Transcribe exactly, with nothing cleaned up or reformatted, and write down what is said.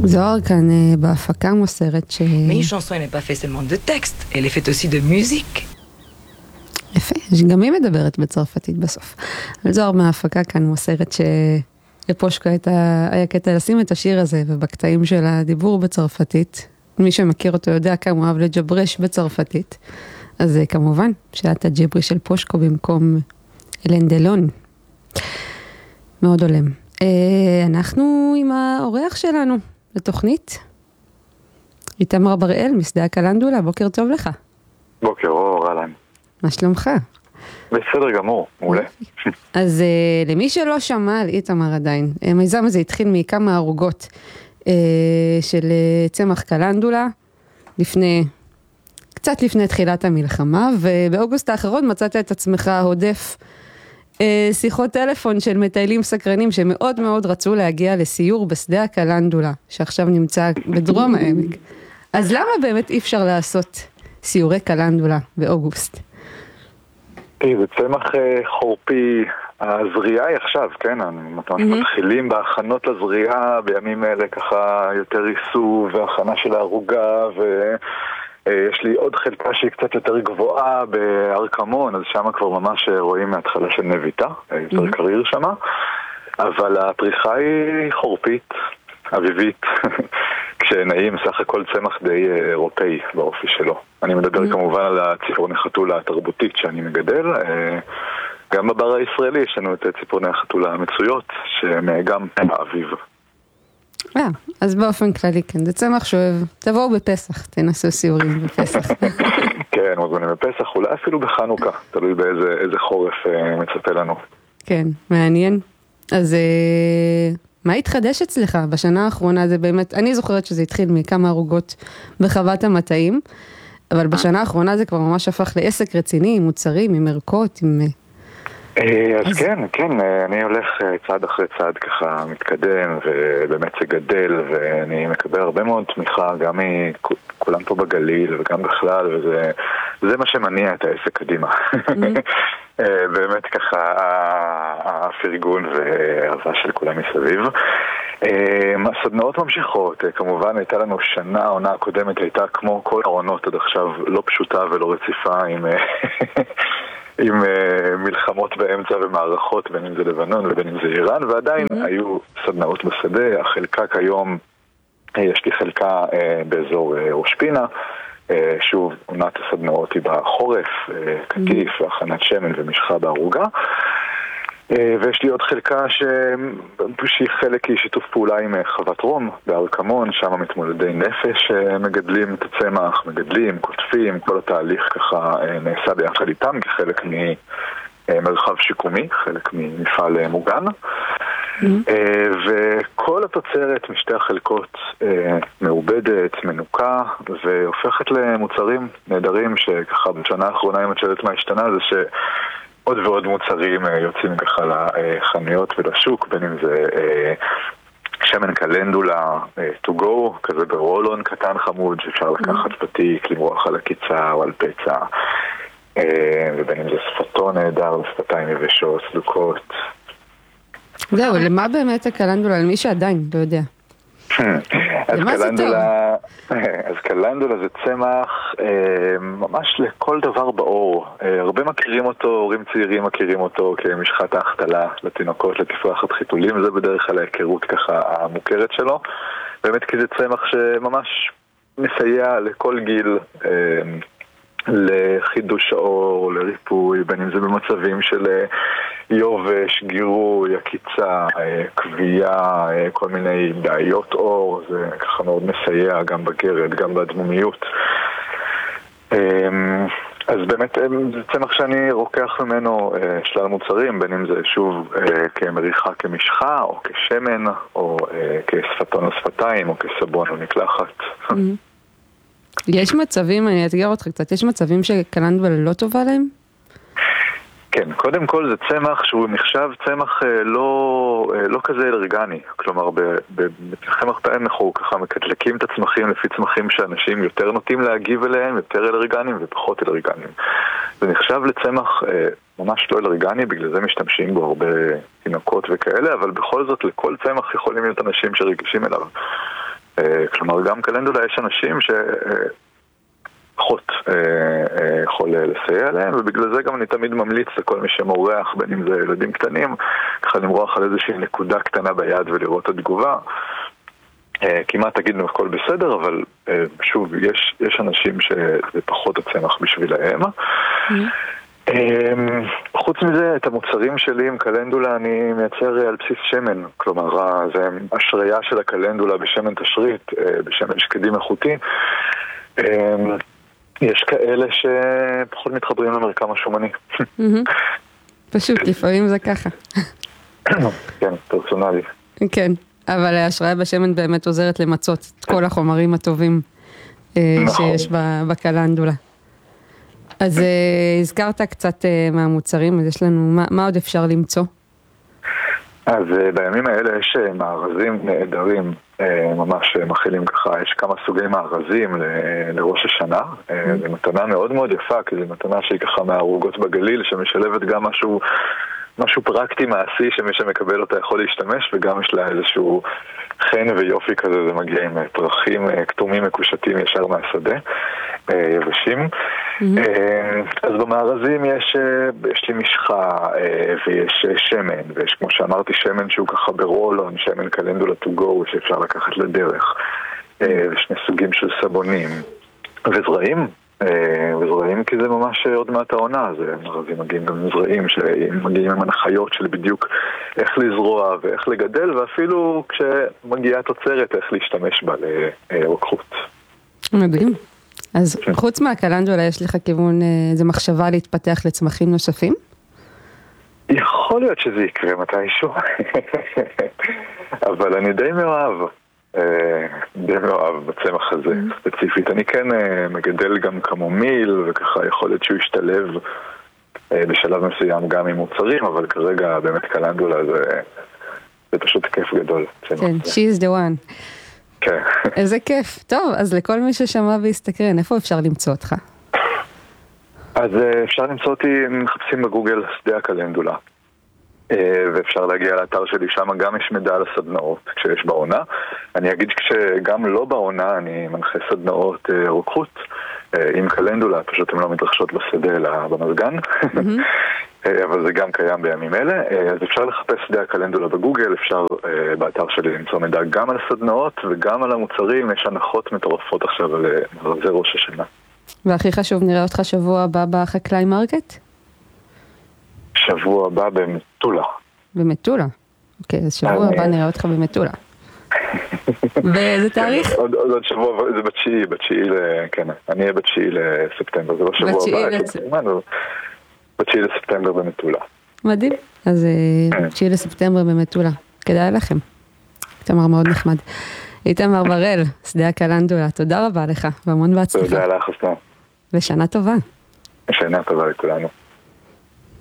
זוהר כאן בהפקה מוסרת ש... Mais une chanson, elle n'est pas faite seulement de texte, elle est faite aussi de musique. יפה, גם היא מדברת בצרפתית בסוף. אבל זוהר מההפקה כאן מוסרת שלפושקו היה קטע לשים את השיר הזה, ובקטעים של הדיבור בצרפתית, מי שמכיר אותו יודע כמה הוא אוהב לג'ברש בצרפתית, אז כמובן שאת הג'ברי של פושקו במקום אלן דלון. מאוד עולם. אנחנו עם האורח שלנו לתוכנית. איתמר בראל, משדה הקלנדולה, בוקר טוב לך. בוקר אור, אהלן. מה שלומך? בסדר גמור, מעולה. אז למי שלא שמע על איתמר עדיין, המיזם הזה התחיל מכמה ערוגות של צמח קלנדולה, לפני, קצת לפני תחילת המלחמה, ובאוגוסט האחרון מצאת את עצמך הודף שיחות טלפון של מטיילים סקרנים שמאוד מאוד רצו להגיע לסיור בשדה הקלנדולה, שעכשיו נמצא בדרום העמק. אז למה באמת אי אפשר לעשות סיורי קלנדולה באוגוסט? זה צמח חורפי, הזריעה היא עכשיו, כן? אנחנו מתחילים בהכנות לזריעה, בימים אלה ככה יותר איסוף והכנה של הערוגה, ויש לי עוד חלקה שהיא קצת יותר גבוהה בארקמון, אז שם כבר ממש רואים מההתחלה של נביטה, יותר קריר שם, אבל הפריחה היא חורפית, אביבית, כשנעים סך הכל צמח די אירופאי באופי שלו. אני מדבר כמובן על הציפורני חתולה התרבותית שאני מגדל. גם בבר הישראלי יש לנו את ציפורני החתולה המצויות, שהם גם האביב. אה, אז באופן כללי כן, זה צמח שאוהב, תבואו בפסח, תנסו סיורים בפסח. כן, מוזמנים בפסח, אולי אפילו בחנוכה, תלוי באיזה חורף מצפה לנו. כן, מעניין. אז מה התחדש אצלך בשנה האחרונה? זה באמת, אני זוכרת שזה התחיל מכמה ערוגות בחוות המטעים, אבל בשנה האחרונה זה כבר ממש הפך לעסק רציני, עם מוצרים, עם ערכות, עם... אז כן, כן, אני הולך צעד אחרי צעד ככה מתקדם, ובאמת זה גדל, ואני מקבל הרבה מאוד תמיכה, גם מכולם פה בגליל וגם בכלל, וזה מה שמניע את העסק קדימה. באמת ככה הפרגון והאהבה של כולם מסביב. הסדנאות ממשיכות, כמובן הייתה לנו שנה, העונה הקודמת הייתה כמו כל העונות עד עכשיו, לא פשוטה ולא רציפה, עם... עם uh, מלחמות באמצע ומערכות, בין אם זה לבנון ובין אם זה איראן, ועדיין mm-hmm. היו סדנאות בשדה. החלקה כיום, יש לי חלקה uh, באזור uh, ראש פינה, uh, שוב, עונת הסדנאות היא בחורף, uh, קטיף, mm-hmm. הכנת שמן ומשחה בערוגה, uh, ויש לי עוד חלקה ש... שהיא חלק היא שיתוף פעולה עם uh, חוות רום בארקמון, שם מתמודדי נפש uh, מגדלים את הצמח, מגדלים, כותפים, כל התהליך ככה uh, נעשה ביחד איתם כחלק ממרחב שיקומי, חלק ממפעל uh, מוגן. Mm-hmm. uh, וכל התוצרת משתי החלקות uh, מעובדת, מנוקה, והופכת למוצרים נהדרים שככה בשנה האחרונה, אם את שואלת מה השתנה, זה ש... עוד ועוד מוצרים יוצאים ככה לחנויות ולשוק, בין אם זה שמן קלנדולה to go, כזה ברולון קטן חמוד שאפשר לקחת בתיק, למרוח על הקיצה או על פצע, ובין אם זה שפתון נהדר, שפתיים יבשות, סדוקות. זהו, למה באמת הקלנדולה? למי שעדיין לא יודע. אז קלנדולה, אז קלנדולה זה צמח ממש לכל דבר באור. הרבה מכירים אותו, הורים צעירים מכירים אותו כמשחת ההחתלה לתינוקות, לתפרחת חיתולים, זה בדרך כלל ההיכרות ככה המוכרת שלו. באמת כי זה צמח שממש מסייע לכל גיל לחידוש האור, לריפוי, בין אם זה במצבים של יובש, גירוי, עקיצה, קביעה, כל מיני בעיות אור, זה ככה מאוד מסייע גם בגרד, גם בדמומיות. אז באמת זה צמח שאני רוקח ממנו שלל מוצרים, בין אם זה שוב כמריחה כמשחה, או כשמן, או כשפתון או שפתיים, או כסבון או מקלחת. יש מצבים, אני אתגר אותך קצת, יש מצבים שקלנדולה לא טובה להם? כן, קודם כל זה צמח שהוא נחשב צמח לא, לא כזה אלרגני, כלומר בצמח פעם אנחנו ככה מקטלקים את הצמחים לפי צמחים שאנשים יותר נוטים להגיב אליהם, יותר אלרגנים ופחות אלרגנים. זה נחשב לצמח ממש לא אלרגני, בגלל זה משתמשים בו הרבה תינוקות וכאלה, אבל בכל זאת לכל צמח יכולים להיות אנשים שרגישים אליו. כלומר, גם קלנדולה יש אנשים ש... פחות אה, אה, יכול לסייע להם, ובגלל זה גם אני תמיד ממליץ לכל מי שמורח, בין אם זה ילדים קטנים, ככה למרוח על איזושהי נקודה קטנה ביד ולראות את התגובה. אה, כמעט תגידנו הכל בסדר, אבל אה, שוב, יש, יש אנשים שזה פחות הצמח בשבילהם. Mm-hmm. אה, חוץ מזה, את המוצרים שלי עם קלנדולה אני מייצר על בסיס שמן, כלומר, זה השריה של הקלנדולה בשמן תשרית, אה, בשמן שקדים איכותי. אה, יש כאלה שפחות מתחברים למרקם השומני. פשוט, לפעמים זה ככה. כן, פרסונלי. כן, אבל ההשראה בשמן באמת עוזרת למצות את כל החומרים הטובים שיש בקלנדולה. אז הזכרת קצת מהמוצרים, אז יש לנו, מה עוד אפשר למצוא? אז בימים האלה יש מארזים נהדרים, ממש מכילים ככה, יש כמה סוגי מארזים לראש השנה. זו מתנה מאוד מאוד יפה, כי זו מתנה שהיא ככה מהערוגות בגליל, שמשלבת גם משהו, משהו פרקטי מעשי, שמי שמקבל אותה יכול להשתמש, וגם יש לה איזשהו חן ויופי כזה, זה מגיע עם פרחים כתומים מקושטים ישר מהשדה, יבשים. אז במארזים יש, יש לי משחה ויש שמן, ויש כמו שאמרתי שמן שהוא ככה ברולון, שמן קלנדולה to go שאפשר לקחת לדרך, ושני סוגים של סבונים וזרעים, וזרעים כי זה ממש עוד מעט העונה, זה מארזים מגיעים גם זרעים שמגיעים עם הנחיות של בדיוק איך לזרוע ואיך לגדל, ואפילו כשמגיעה תוצרת איך להשתמש בה לרוקחות. מדהים. אז חוץ מהקלנדולה יש לך כיוון, זה מחשבה להתפתח לצמחים נוספים? יכול להיות שזה יקרה מתישהו, אבל אני די מאוהב, די מאוהב בצמח הזה ספציפית. אני כן מגדל גם קמומיל, וככה יכול להיות שהוא ישתלב בשלב מסוים גם עם מוצרים, אבל כרגע באמת קלנדולה זה, זה פשוט כיף גדול. כן, she's the one. כן. איזה כיף. טוב, אז לכל מי ששמע והסתקרן, איפה אפשר למצוא אותך? אז אפשר למצוא אותי, מחפשים בגוגל שדה הקלנדולה. ואפשר להגיע לאתר שלי, שם גם יש מידע על הסדנאות כשיש בעונה. אני אגיד שגם לא בעונה, אני מנחה סדנאות רוקחות עם קלנדולה, פשוט הן לא מתרחשות בשדה אלא במזגן. אבל זה גם קיים בימים אלה. אז אפשר לחפש שדה הקלנדולה בגוגל, אפשר באתר שלי למצוא מידע גם על הסדנאות וגם על המוצרים. יש הנחות מטורפות עכשיו על זה ראש השנה. והכי חשוב, נראה אותך שבוע הבא בחקלאי מרקט? שבוע הבא במטולה. במטולה? אוקיי, אז שבוע הבא נראה אותך במטולה. באיזה תאריך? עוד עוד שבוע, זה בתשיעי, בתשיעי, כן, אני אהיה בתשיעי לספטמבר, זה לא שבוע הבא, בתשיעי לספטמבר במטולה. מדהים, אז בתשיעי לספטמבר במטולה, כדאי לכם. איתמר מאוד נחמד. איתמר בראל, שדה הקלנדולה, תודה רבה לך, והמון בהצלחה. תודה לך, אסתר. ושנה טובה. שנה טובה לכולנו.